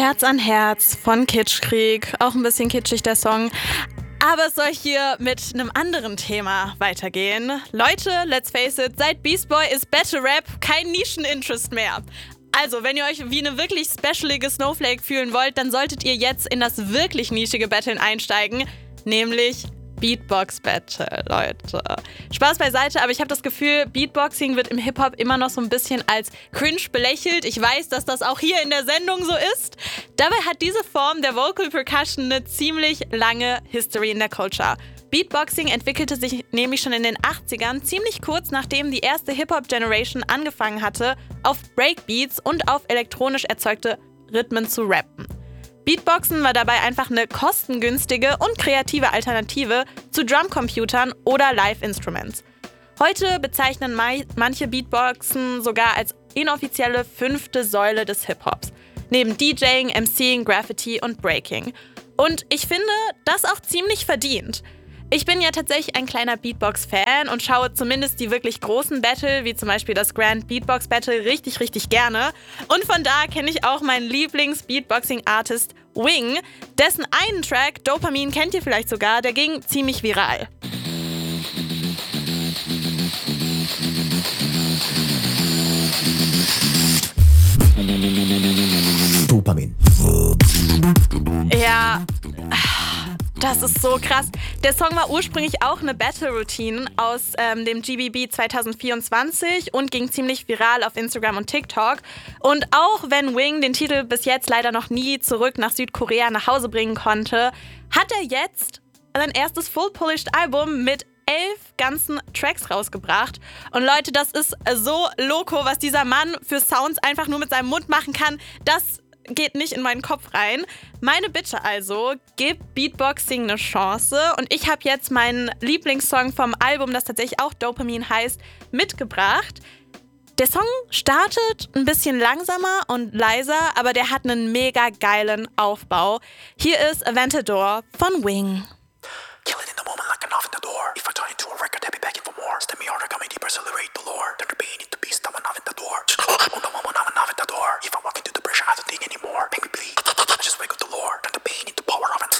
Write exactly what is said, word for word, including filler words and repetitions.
Herz an Herz von Kitschkrieg. Auch ein bisschen kitschig der Song. Aber es soll hier mit einem anderen Thema weitergehen. Leute, let's face it, seit Beast Boy ist Battle Rap kein Nischen-Interest mehr. Also, wenn ihr euch wie eine wirklich specialige Snowflake fühlen wollt, dann solltet ihr jetzt in das wirklich nischige Battlen einsteigen, nämlich Beatbox Battle, Leute. Spaß beiseite, aber ich habe das Gefühl, Beatboxing wird im Hip-Hop immer noch so ein bisschen als cringe belächelt. Ich weiß, dass das auch hier in der Sendung so ist. Dabei hat diese Form der Vocal Percussion eine ziemlich lange History in der Culture. Beatboxing entwickelte sich nämlich schon in den achtzigern, ziemlich kurz nachdem die erste Hip-Hop-Generation angefangen hatte, auf Breakbeats und auf elektronisch erzeugte Rhythmen zu rappen. Beatboxen war dabei einfach eine kostengünstige und kreative Alternative zu Drumcomputern oder Live-Instruments. Heute bezeichnen manche Beatboxen sogar als inoffizielle fünfte Säule des Hip-Hops, neben DJing, MCing, Graffiti und Breaking. Und ich finde, das auch ziemlich verdient. Ich bin ja tatsächlich ein kleiner Beatbox-Fan und schaue zumindest die wirklich großen Battle, wie zum Beispiel das Grand Beatbox Battle, richtig, richtig gerne. Und von da kenne ich auch meinen Lieblings-Beatboxing-Artist Wing. Dessen einen Track, Dopamin, kennt ihr vielleicht sogar, der ging ziemlich viral. Dopamin. Ja, das ist so krass. Der Song war ursprünglich auch eine Battle-Routine aus ähm, dem G B B zwanzig vierundzwanzig und ging ziemlich viral auf Instagram und TikTok. Und auch wenn Wing den Titel bis jetzt leider noch nie zurück nach Südkorea nach Hause bringen konnte, hat er jetzt sein erstes Full-Polished-Album mit elf ganzen Tracks rausgebracht. Und Leute, das ist so loco, was dieser Mann für Sounds einfach nur mit seinem Mund machen kann. Das geht nicht in meinen Kopf rein. Meine Bitte also, gebt Beatboxing eine Chance. Und ich habe jetzt meinen Lieblingssong vom Album, das tatsächlich auch Dopamin heißt, mitgebracht. Der Song startet ein bisschen langsamer und leiser, aber der hat einen mega geilen Aufbau. Hier ist Aventador von Wing.